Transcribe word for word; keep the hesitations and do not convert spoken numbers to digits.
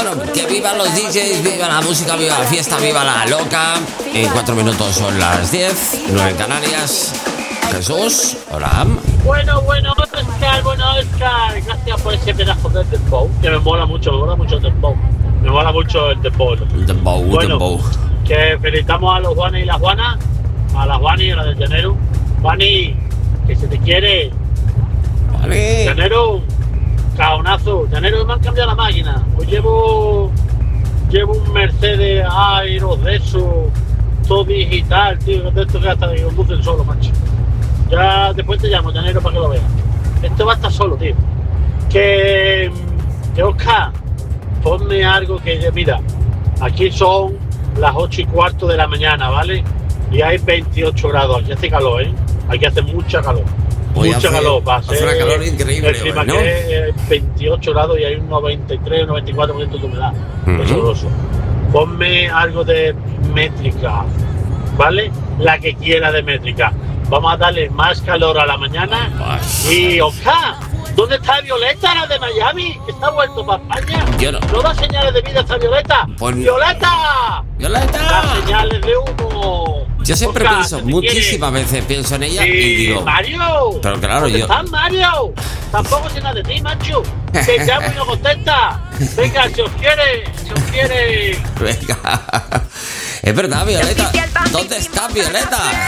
Bueno, que vivan los D Js, viva la música, viva la fiesta, viva la loca. En cuatro minutos son las diez, nueve en Canarias. Jesús, hola. Bueno, bueno, Oscar, bueno, Oscar. Gracias por ese pedazo de dembow, que me mola mucho, me mola mucho el dembow. Me mola mucho el dembow. El dembow, bueno, dembow. Que felicitamos a los Juanes y las Juanas, a la Juani y a la de Llanero. Juani, que se te quiere. Vale. Llanero, caonazo. Llanero, me han cambiado la máquina. Hoy llevo, llevo un Mercedes Aero de eso, todo digital, tío, de esto que hasta que conducen solo, macho. Ya después te llamo, Llanero, para que lo veas. Esto va a estar solo, tío. Que, que Oscar, ponme algo que, mira, aquí son las ocho y cuarto de la mañana, ¿vale? Y hay veintiocho grados, aquí hace calor, ¿eh? Aquí hace mucha calor. Hoy mucha hace, calor, va a ser hace una calor increíble el clima hoy, ¿no? que es veintiocho grados y hay un noventa y tres, noventa y cuatro por ciento de humedad. Uh-huh. Es horroroso. Ponme algo de métrica, ¿vale? La que quiera de métrica. Vamos a darle más calor a la mañana. Y, Oscar, ¿dónde está Violeta, la de Miami? Que está vuelto para España. Yo no. ¿No da señales de vida esta Violeta? Pues, ¡Violeta! ¡Violeta! Da señales de humo. Yo siempre Oscar, pienso, ¿se te muchísimas quiere? veces pienso en ella Sí, y digo... Mario. Pero claro, ¿Dónde yo... estás, Mario? Tampoco sé nada de ti, macho. Te llamo y no contesta. Venga, si os quiere, si os quiere. Venga. Es verdad, Violeta. ¿Dónde está Violeta?